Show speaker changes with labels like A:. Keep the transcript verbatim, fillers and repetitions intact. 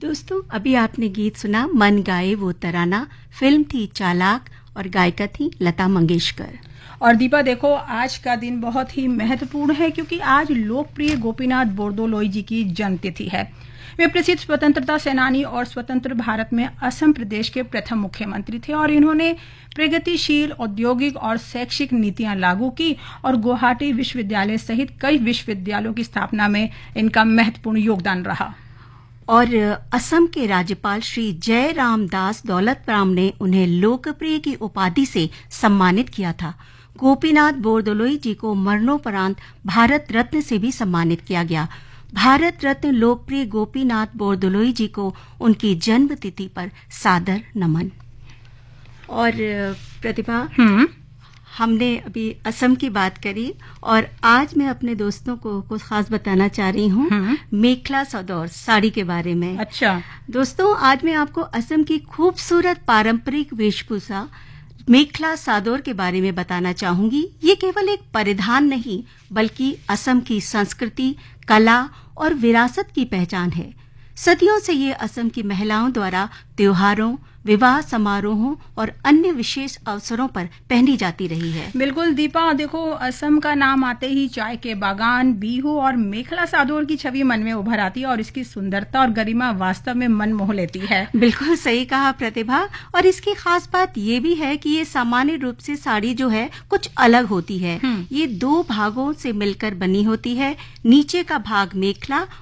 A: दोस्तों, अभी आपने गीत सुना मन गाए वो तराना। फिल्म थी चालाक और गायिका थी लता मंगेशकर।
B: और दीपा देखो, आज का दिन बहुत ही महत्वपूर्ण है क्योंकि आज लोकप्रिय गोपीनाथ बोरदोलोई जी की जन्मतिथि है। वे प्रसिद्ध स्वतंत्रता सेनानी और स्वतंत्र भारत में असम प्रदेश के प्रथम मुख्यमंत्री थे और इन्होंने प्रगतिशील औद्योगिक और शैक्षिक नीतियां लागू की और गुवाहाटी विश्वविद्यालय सहित कई विश्वविद्यालयों की स्थापना में इनका महत्वपूर्ण योगदान रहा।
A: और असम के राज्यपाल श्री जय राम दास दौलत राम ने उन्हें लोकप्रिय की उपाधि से सम्मानित किया था। गोपीनाथ बोरदोलोई जी को मरणोपरांत भारत रत्न से भी सम्मानित किया गया। भारत रत्न लोकप्रिय गोपीनाथ बोरदोलोई जी को उनकी जन्म तिथि पर सादर नमन। और प्रतिभा,
B: हम्म
A: हमने अभी असम की बात करी और आज मैं अपने दोस्तों को कुछ खास बताना चाह रही हूँ मेखला सादोर साड़ी के बारे में।
B: अच्छा
A: दोस्तों, आज मैं आपको असम की खूबसूरत पारंपरिक वेशभूषा मेखला सादोर के बारे में बताना चाहूंगी। ये केवल एक परिधान नहीं बल्कि असम की संस्कृति, कला और विरासत की पहचान है। सदियों से ये असम की महिलाओं द्वारा त्योहारों, विवाह समारोहों और अन्य विशेष अवसरों पर पहनी जाती रही है।
B: बिल्कुल दीपा, देखो असम का नाम आते ही चाय के बागान, बीहू और मेखला सादोर की छवि मन में उभर आती है और इसकी सुंदरता और गरिमा वास्तव में मन मोह लेती है।
A: बिल्कुल सही कहा प्रतिभा। और इसकी खास बात ये भी है कि ये सामान्य रूप से साड़ी जो है कुछ अलग होती है। ये दो भागों से मिलकर बनी होती है। नीचे का भाग मेखला